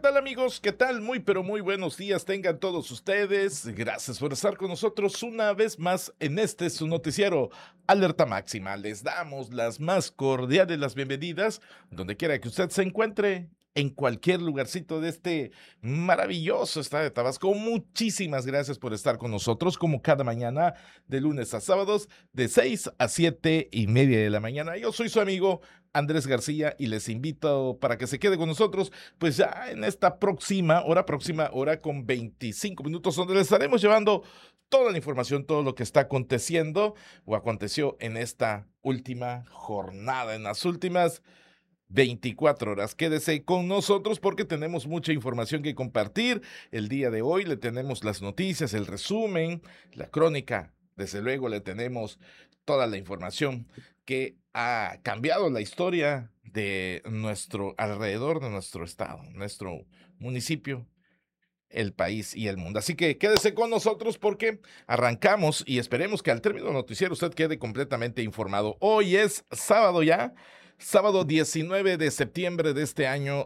tal amigos? ¿Qué tal? Muy pero muy buenos días tengan todos ustedes. Gracias por estar con nosotros una vez más en su noticiero Alerta Máxima. Les damos las más cordiales las bienvenidas donde quiera que usted se encuentre. En cualquier lugarcito de este maravilloso estado de Tabasco. Muchísimas gracias por estar con nosotros como cada mañana de lunes a sábados de 6 a 7:30 de la mañana. Yo soy su amigo Andrés García y les invito para que se quede con nosotros pues ya en esta próxima hora con 25 minutos donde les estaremos llevando toda la información, todo lo que está aconteciendo o aconteció en esta última jornada, en las últimas 24 horas. Quédese con nosotros porque tenemos mucha información que compartir. El día de hoy le tenemos las noticias, el resumen, la crónica. Desde luego le tenemos toda la información que ha cambiado la historia de nuestro alrededor, de nuestro estado, nuestro municipio, el país y el mundo. Así que quédese con nosotros porque arrancamos y esperemos que al término del noticiero usted quede completamente informado. Hoy es sábado ya, sábado 19 de septiembre de este año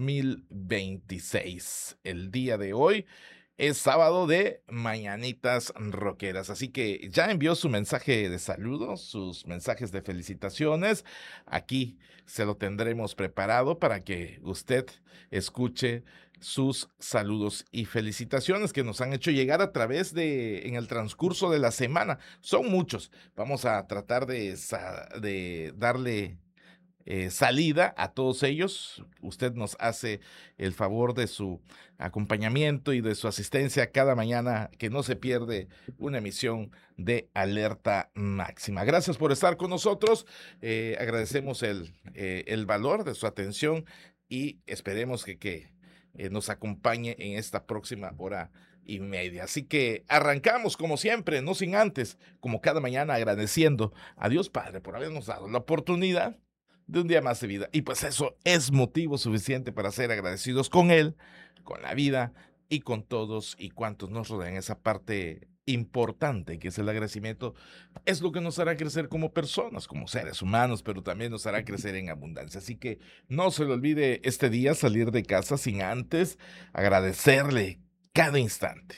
2026. El día de hoy es sábado de Mañanitas Rockeras, así que ya envió su mensaje de saludos, sus mensajes de felicitaciones. Aquí se lo tendremos preparado para que usted escuche sus saludos y felicitaciones que nos han hecho llegar a través en el transcurso de la semana. Son muchos. Vamos a tratar de darle salida a todos ellos. Usted nos hace el favor de su acompañamiento y de su asistencia cada mañana, que no se pierde una emisión de Alerta Máxima. Gracias por estar con nosotros. Agradecemos el valor de su atención y esperemos que nos acompañe en esta próxima hora y media. Así que arrancamos como siempre, no sin antes, como cada mañana, agradeciendo a Dios Padre por habernos dado la oportunidad de un día más de vida. Y pues eso es motivo suficiente para ser agradecidos con Él, con la vida y con todos y cuantos nos rodean. Esa parte importante que es el agradecimiento es lo que nos hará crecer como personas, como seres humanos, pero también nos hará crecer en abundancia. Así que no se le olvide este día salir de casa sin antes agradecerle cada instante,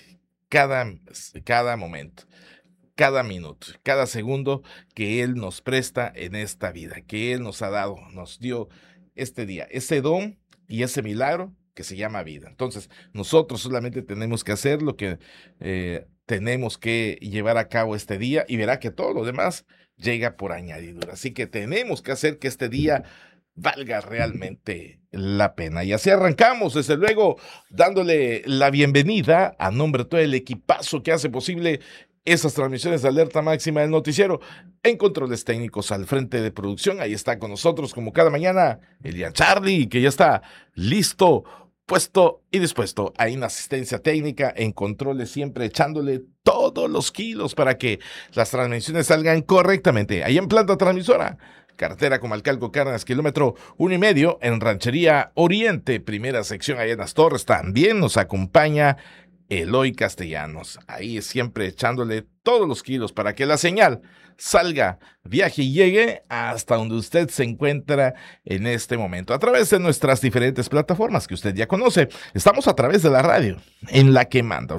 cada momento, cada minuto, cada segundo que Él nos presta en esta vida, que Él nos ha dado, nos dio este día, ese don y ese milagro que se llama vida. Entonces, nosotros solamente tenemos que hacer lo que tenemos que llevar a cabo este día y verá que todo lo demás llega por añadidura. Así que tenemos que hacer que este día valga realmente la pena. Y así arrancamos, desde luego, dándole la bienvenida a nombre de todo el equipazo que hace posible esas transmisiones de Alerta Máxima del noticiero. En controles técnicos al frente de producción, ahí está con nosotros como cada mañana Elian Charlie, que ya está listo, puesto y dispuesto. Ahí en asistencia técnica, en controles, siempre echándole todos los kilos para que las transmisiones salgan correctamente. Ahí en planta transmisora, carretera Comalcalco Cárdenas, kilómetro 1.5, en Ranchería Oriente, primera sección, allá en las Torres. También nos acompaña Eloy Castellanos, ahí siempre echándole todos los kilos para que la señal salga, viaje y llegue hasta donde usted se encuentra en este momento, a través de nuestras diferentes plataformas que usted ya conoce. Estamos a través de la radio, en la que manda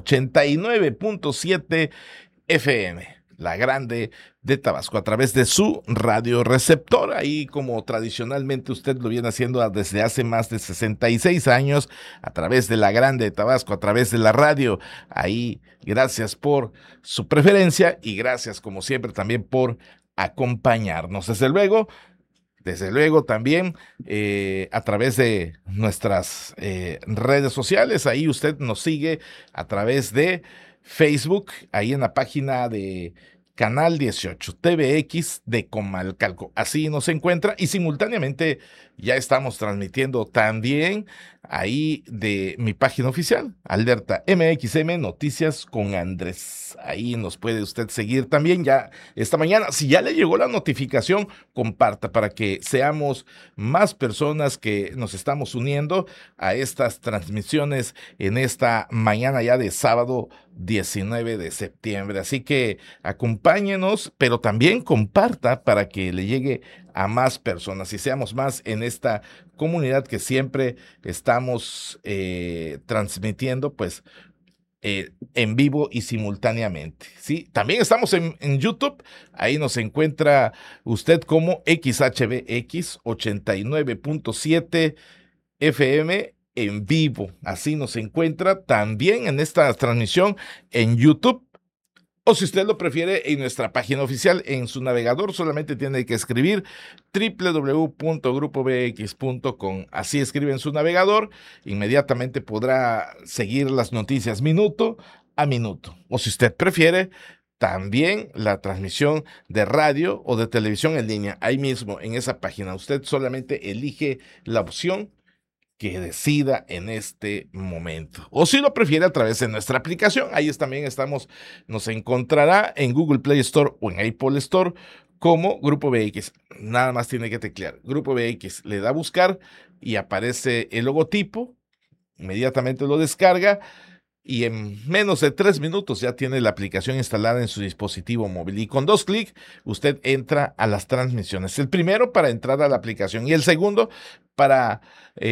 89.7 FM, la grande de Tabasco, a través de su radio receptor, ahí como tradicionalmente usted lo viene haciendo desde hace más de 66 años, a través de la grande de Tabasco, a través de la radio. Ahí, gracias por su preferencia y gracias como siempre también por acompañarnos. Desde luego también a través de nuestras redes sociales, ahí usted nos sigue a través de Facebook, ahí en la página de Canal 18 TVX de Comalcalco. Así nos encuentra y simultáneamente ya estamos transmitiendo también ahí de mi página oficial, Alerta MXM Noticias con Andrés. Ahí nos puede usted seguir también ya esta mañana. Si ya le llegó la notificación, comparta para que seamos más personas que nos estamos uniendo a estas transmisiones en esta mañana ya de sábado 19 de septiembre. Así que acompáñenos, pero también comparta para que le llegue a más personas y seamos más en esta comunidad que siempre estamos transmitiendo, pues en vivo y simultáneamente, ¿sí? También estamos en YouTube, ahí nos encuentra usted como XHBX 89.7 FM en vivo, así nos encuentra también en esta transmisión en YouTube. O si usted lo prefiere, en nuestra página oficial, en su navegador, solamente tiene que escribir www.grupobx.com. Así escribe en su navegador, inmediatamente podrá seguir las noticias minuto a minuto. O si usted prefiere, también la transmisión de radio o de televisión en línea. Ahí mismo, en esa página, usted solamente elige la opción que decida en este momento. O si lo prefiere a través de nuestra aplicación, ahí también estamos, nos encontrará en Google Play Store o en Apple Store como Grupo BX. Nada más tiene que teclear Grupo BX, le da a buscar y aparece el logotipo, inmediatamente lo descarga y en menos de 3 minutos ya tiene la aplicación instalada en su dispositivo móvil. Y con 2 clics usted entra a las transmisiones. El primero para entrar a la aplicación y el segundo para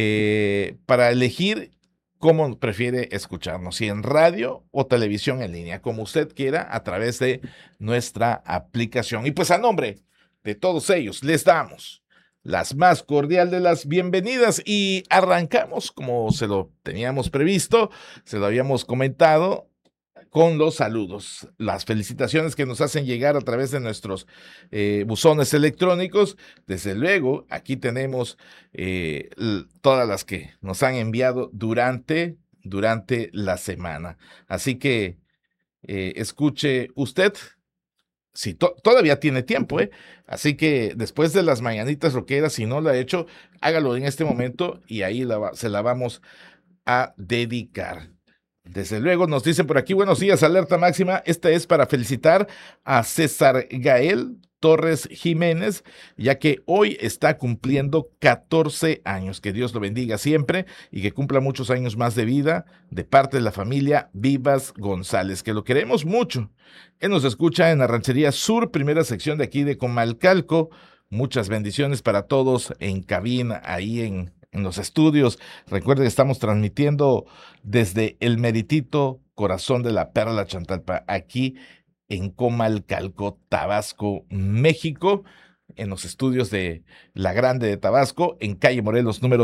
elegir cómo prefiere escucharnos, si en radio o televisión en línea, como usted quiera, a través de nuestra aplicación. Y pues a nombre de todos ellos les damos las más cordial de las bienvenidas y arrancamos como se lo teníamos previsto, se lo habíamos comentado, con los saludos, las felicitaciones que nos hacen llegar a través de nuestros buzones electrónicos. Desde luego, aquí tenemos todas las que nos han enviado durante la semana. Así que escuche usted. Sí, todavía tiene tiempo, ¿eh? Así que después de las mañanitas rockeras, si no lo ha hecho, hágalo en este momento y ahí se la vamos a dedicar. Desde luego, nos dicen por aquí, buenos días, alerta máxima. Esta es para felicitar a César Gael Torres Jiménez, ya que hoy está cumpliendo 14 años. Que Dios lo bendiga siempre y que cumpla muchos años más de vida de parte de la familia Vivas González, que lo queremos mucho. Él nos escucha en la Ranchería Sur, primera sección de aquí de Comalcalco. Muchas bendiciones para todos en cabina, ahí en los estudios. Recuerde que estamos transmitiendo desde el meritito corazón de la Perla Chantalpa, aquí en Comalcalco, Tabasco, México, en los estudios de La Grande de Tabasco, en calle Morelos número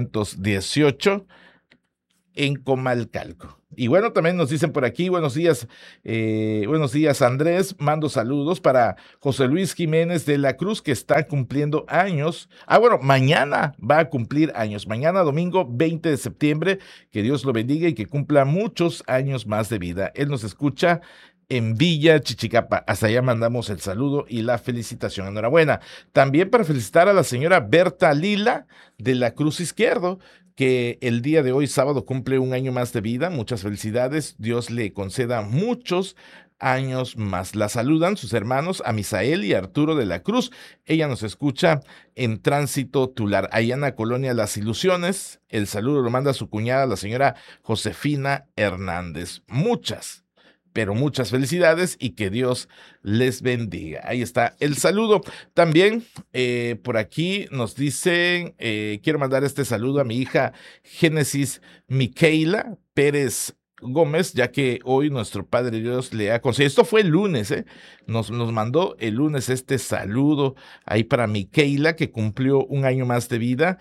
318, en Comalcalco. Y bueno, también nos dicen por aquí, buenos días Andrés, mando saludos para José Luis Jiménez de la Cruz, que está cumpliendo años. Mañana va a cumplir años, mañana domingo 20 de septiembre, que Dios lo bendiga y que cumpla muchos años más de vida. Él nos escucha en Villa Chichicapa. Hasta allá mandamos el saludo y la felicitación. Enhorabuena. También para felicitar a la señora Berta Lila de la Cruz Izquierdo, que el día de hoy, sábado, cumple un año más de vida. Muchas felicidades. Dios le conceda muchos años más. La saludan sus hermanos Amisael y Arturo de la Cruz. Ella nos escucha en Tránsito Tular, allá en la colonia Las Ilusiones. El saludo lo manda su cuñada, la señora Josefina Hernández. Pero muchas felicidades y que Dios les bendiga. Ahí está el saludo. También por aquí nos dicen, quiero mandar este saludo a mi hija Génesis Miquela Pérez Gómez, ya que hoy nuestro Padre Dios le ha concedido, esto fue el lunes, nos mandó el lunes este saludo ahí para Miquela, que cumplió un año más de vida.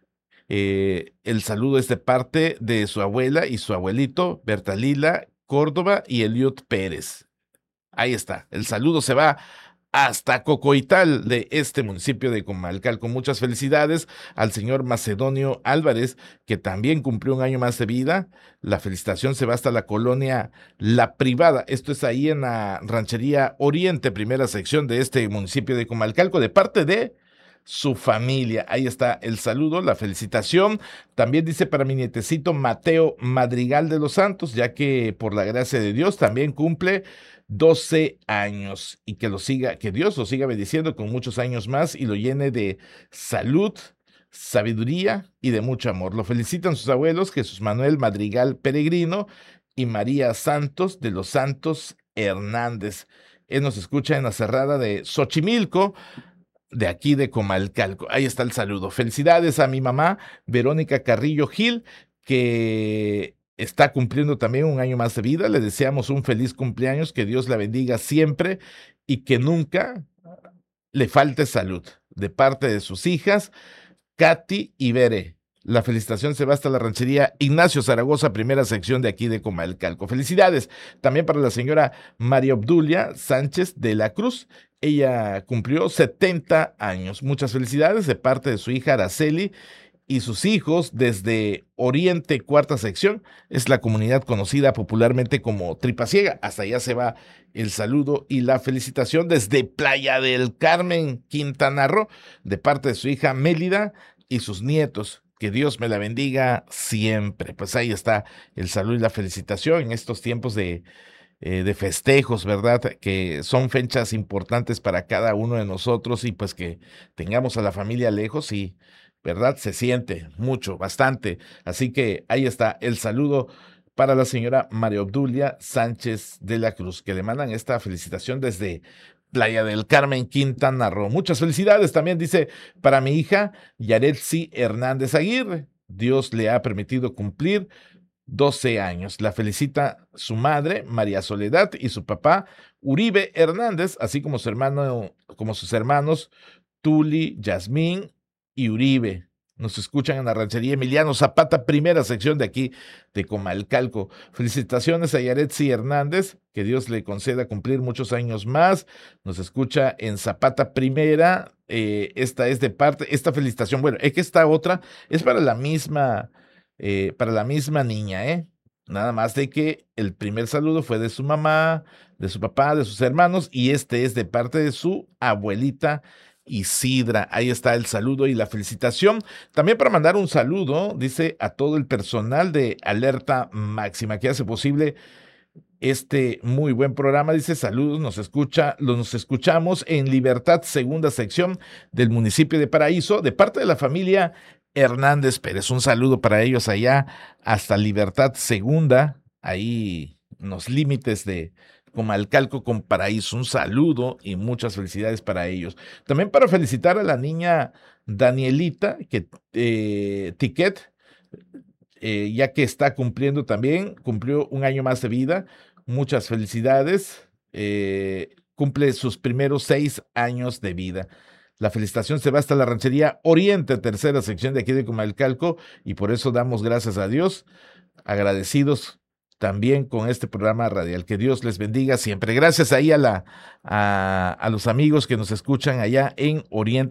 El saludo es de parte de su abuela y su abuelito, Bertalila Córdoba y Eliot Pérez. Ahí está, el saludo se va hasta Cocoital de este municipio de Comalcalco. Muchas felicidades al señor Macedonio Álvarez, que también cumplió un año más de vida. La felicitación se va hasta la colonia La Privada. Esto es ahí en la Ranchería Oriente, primera sección de este municipio de Comalcalco, de parte de su familia. Ahí está el saludo, la felicitación. También dice para mi nietecito Mateo Madrigal de los Santos, ya que por la gracia de Dios también cumple 12 años y que Dios lo siga bendiciendo con muchos años más y lo llene de salud, sabiduría y de mucho amor. Lo felicitan sus abuelos, Jesús Manuel Madrigal Peregrino, y María Santos de los Santos Hernández. Él nos escucha en la cerrada de Xochimilco, de aquí de Comalcalco. Ahí está el saludo. Felicidades a mi mamá, Verónica Carrillo Gil, que está cumpliendo también un año más de vida. Le deseamos un feliz cumpleaños, que Dios la bendiga siempre y que nunca le falte salud. De parte de sus hijas, Katy y Bere. La felicitación se va hasta la ranchería Ignacio Zaragoza, primera sección de aquí de Comalcalco. Felicidades también para la señora María Obdulia Sánchez de la Cruz. Ella cumplió 70 años. Muchas felicidades de parte de su hija Araceli y sus hijos desde Oriente, cuarta sección. Es la comunidad conocida popularmente como Tripa Ciega. Hasta allá se va el saludo y la felicitación desde Playa del Carmen, Quintana Roo, de parte de su hija Mélida y sus nietos. Que Dios me la bendiga siempre. Pues ahí está el saludo y la felicitación en estos tiempos de festejos, ¿verdad? Que son fechas importantes para cada uno de nosotros y pues que tengamos a la familia lejos y, ¿verdad? Se siente mucho, bastante. Así que ahí está el saludo para la señora María Obdulia Sánchez de la Cruz, que le mandan esta felicitación desde Playa del Carmen, Quintana Roo. Muchas felicidades también, dice, para mi hija Yaretsi Hernández Aguirre. Dios le ha permitido cumplir 12 años. La felicita su madre, María Soledad, y su papá, Uribe Hernández, así como su hermano, como sus hermanos, Tuli, Yasmín y Uribe. Nos escuchan en la ranchería Emiliano Zapata, primera sección de aquí de Comalcalco. Felicitaciones a Yaretsi Hernández, que Dios le conceda cumplir muchos años más. Nos escucha en Zapata Primera. Esta es de parte, esta felicitación, bueno, es que esta otra es para la misma niña, ¿eh? Nada más de que el primer saludo fue de su mamá, de su papá, de sus hermanos, y este es de parte de su abuelita Isidra. Ahí está el saludo y la felicitación. También para mandar un saludo, dice, a todo el personal de Alerta Máxima, que hace posible este muy buen programa. Dice, saludos, nos escuchamos en Libertad, segunda sección del municipio de Paraíso, de parte de la familia Hernández Pérez. Un saludo para ellos allá hasta Libertad Segunda, ahí en los límites de Comalcalco con Paraíso. Un saludo y muchas felicidades para ellos. También para felicitar a la niña Danielita, que Tiquet, ya que está cumpliendo también, cumplió un año más de vida. Muchas felicidades. Cumple sus primeros 6 años de vida. La felicitación se va hasta la ranchería Oriente, tercera sección de aquí de Comalcalco, y por eso damos gracias a Dios, agradecidos también con este programa radial. Que Dios les bendiga siempre. Gracias ahí a los amigos que nos escuchan allá en Oriente.